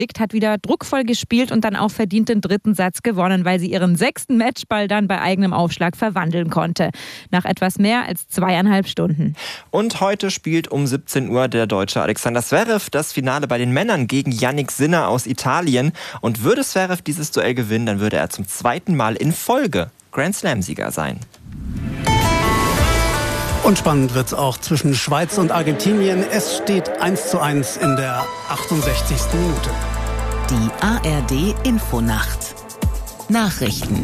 hat wieder druckvoll gespielt und dann auch verdient den dritten Satz gewonnen, weil sie ihren 6. Matchball dann bei eigenem Aufschlag verwandeln konnte. Nach etwas mehr als 2,5 Stunden. Und heute spielt um 17 Uhr der Deutsche Alexander Zverev das Finale bei den Männern gegen Jannik Sinner aus Italien. Und würde Zverev dieses Duell gewinnen, dann würde er zum 2. Mal in Folge Grand Slam-Sieger sein. Und spannend wird es auch zwischen Schweiz und Argentinien. Es steht 1:1 in der 68. Minute. Die ARD-Infonacht. Nachrichten.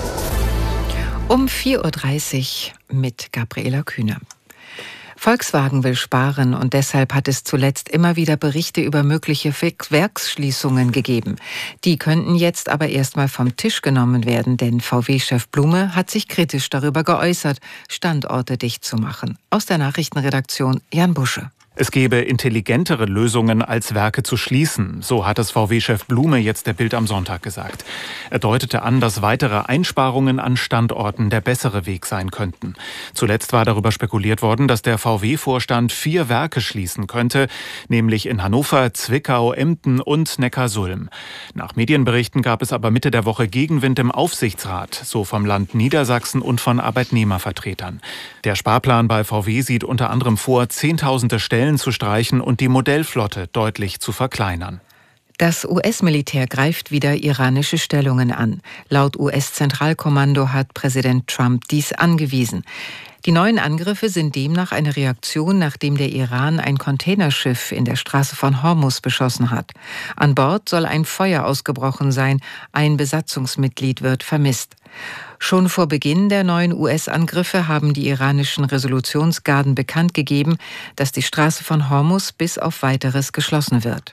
Um 4:30 Uhr mit Gabriela Kühne. Volkswagen will sparen und deshalb hat es zuletzt immer wieder Berichte über mögliche Werksschließungen gegeben. Die könnten jetzt aber erstmal vom Tisch genommen werden, denn VW-Chef Blume hat sich kritisch darüber geäußert, Standorte dicht zu machen. Aus der Nachrichtenredaktion Jan Busche. Es gäbe intelligentere Lösungen, als Werke zu schließen. So hat es VW-Chef Blume jetzt der Bild am Sonntag gesagt. Er deutete an, dass weitere Einsparungen an Standorten der bessere Weg sein könnten. Zuletzt war darüber spekuliert worden, dass der VW-Vorstand 4 Werke schließen könnte, nämlich in Hannover, Zwickau, Emden und Neckarsulm. Nach Medienberichten gab es aber Mitte der Woche Gegenwind im Aufsichtsrat, so vom Land Niedersachsen und von Arbeitnehmervertretern. Der Sparplan bei VW sieht unter anderem vor, Zehntausende Stellen zu streichen und die Modellflotte deutlich zu verkleinern. Das US-Militär greift wieder iranische Stellungen an. Laut US-Zentralkommando hat Präsident Trump dies angewiesen. Die neuen Angriffe sind demnach eine Reaktion, nachdem der Iran ein Containerschiff in der Straße von Hormuz beschossen hat. An Bord soll ein Feuer ausgebrochen sein, ein Besatzungsmitglied wird vermisst. Schon vor Beginn der neuen US-Angriffe haben die iranischen Resolutionsgarden bekannt gegeben, dass die Straße von Hormuz bis auf Weiteres geschlossen wird.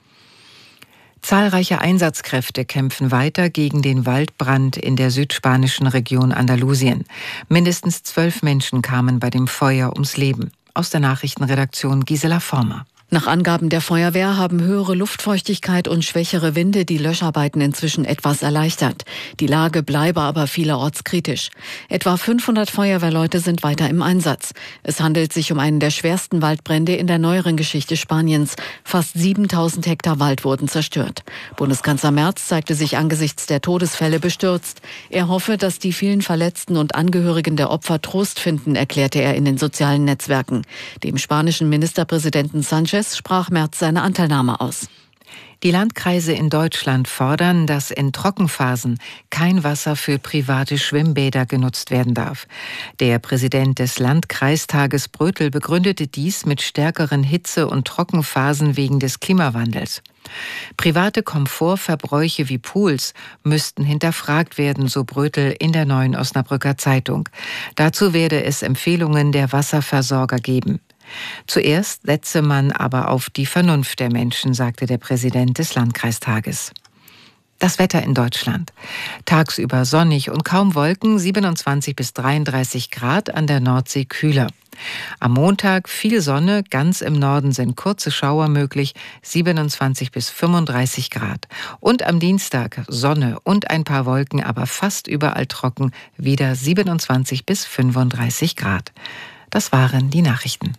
Zahlreiche Einsatzkräfte kämpfen weiter gegen den Waldbrand in der südspanischen Region Andalusien. Mindestens 12 Menschen kamen bei dem Feuer ums Leben. Aus der Nachrichtenredaktion Gisela Former. Nach Angaben der Feuerwehr haben höhere Luftfeuchtigkeit und schwächere Winde die Löscharbeiten inzwischen etwas erleichtert. Die Lage bleibe aber vielerorts kritisch. Etwa 500 Feuerwehrleute sind weiter im Einsatz. Es handelt sich um einen der schwersten Waldbrände in der neueren Geschichte Spaniens. Fast 7000 Hektar Wald wurden zerstört. Bundeskanzler Merz zeigte sich angesichts der Todesfälle bestürzt. Er hoffe, dass die vielen Verletzten und Angehörigen der Opfer Trost finden, erklärte er in den sozialen Netzwerken. Dem spanischen Ministerpräsidenten Sánchez sprach Merz seine Anteilnahme aus. Die Landkreise in Deutschland fordern, dass in Trockenphasen kein Wasser für private Schwimmbäder genutzt werden darf. Der Präsident des Landkreistages Brötel begründete dies mit stärkeren Hitze- und Trockenphasen wegen des Klimawandels. Private Komfortverbräuche wie Pools müssten hinterfragt werden, so Brötel in der Neuen Osnabrücker Zeitung. Dazu werde es Empfehlungen der Wasserversorger geben. Zuerst setze man aber auf die Vernunft der Menschen, sagte der Präsident des Landkreistages. Das Wetter in Deutschland. Tagsüber sonnig und kaum Wolken, 27 bis 33 Grad, an der Nordsee kühler. Am Montag viel Sonne, ganz im Norden sind kurze Schauer möglich, 27 bis 35 Grad. Und am Dienstag Sonne und ein paar Wolken, aber fast überall trocken, wieder 27 bis 35 Grad. Das waren die Nachrichten.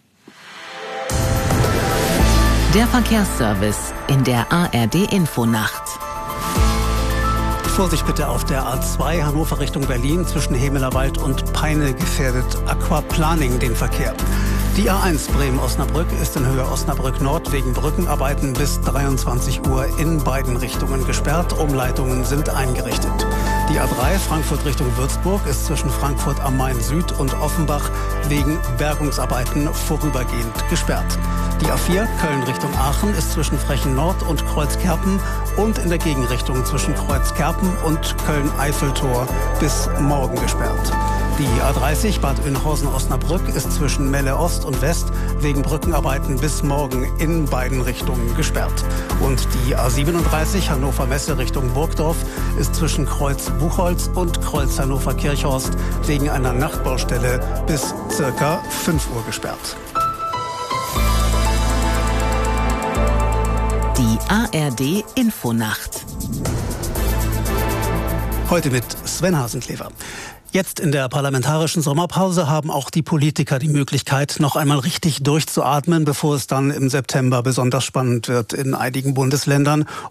Der Verkehrsservice in der ARD-Infonacht. Vorsicht bitte auf der A2 Hannover Richtung Berlin. Zwischen Hemelerwald und Peine gefährdet Aquaplaning den Verkehr. Die A1 Bremen-Osnabrück ist in Höhe Osnabrück Nord wegen Brückenarbeiten bis 23 Uhr in beiden Richtungen gesperrt. Umleitungen sind eingerichtet. Die A3 Frankfurt Richtung Würzburg ist zwischen Frankfurt am Main Süd und Offenbach wegen Bergungsarbeiten vorübergehend gesperrt. Die A4 Köln Richtung Aachen ist zwischen Frechen Nord und Kreuzkerpen und in der Gegenrichtung zwischen Kreuzkerpen und Köln-Eiffeltor bis morgen gesperrt. Die A30 Bad Oeynhausen-Osnabrück ist zwischen Melle Ost und West wegen Brückenarbeiten bis morgen in beiden Richtungen gesperrt. Und die A37 Hannover-Messe Richtung Burgdorf ist zwischen Kreuz Buchholz und Kreuz Hannover-Kirchhorst wegen einer Nachtbaustelle bis circa 5 Uhr gesperrt. Die ARD-Infonacht. Heute mit Sven Hasenklever. Jetzt in der parlamentarischen Sommerpause haben auch die Politiker die Möglichkeit, noch einmal richtig durchzuatmen, bevor es dann im September besonders spannend wird in einigen Bundesländern